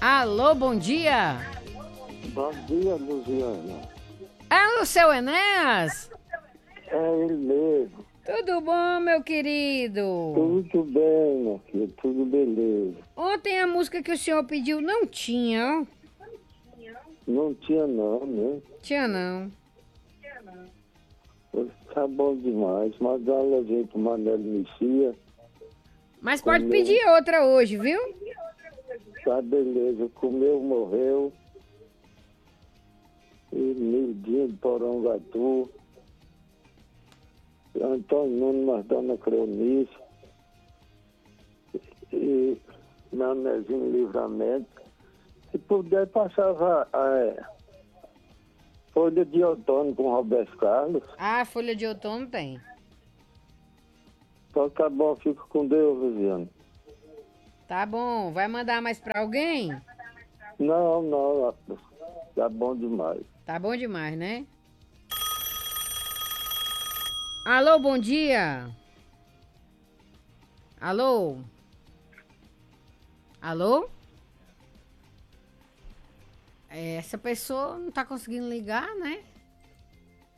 Alô, bom dia. Bom dia, Luciana. É o seu Enéas? É ele mesmo. Tudo bom, meu querido? Tudo bem, meu filho, tudo beleza. Ontem a música que o senhor pediu não tinha, ó. Não tinha não, né? Tinha não. Tá bom demais. Mas dá um levei pro Manel Mexia. Mas pode Comeu, pedir outra hoje, viu? tá beleza. Comeu, morreu. E Nildinho de Porongatu. Antônio Nunes, Mardana Creonice. E Nanezinho Livramento. Se puder, passava folha de outono com Roberto Carlos. Ah, folha de outono tem. Então tá bom, fico com Deus, Luciano. Tá bom, vai mandar mais pra alguém? Não, tá bom demais. Tá bom demais, né? Alô, bom dia. Alô? Alô? Essa pessoa não tá conseguindo ligar, né?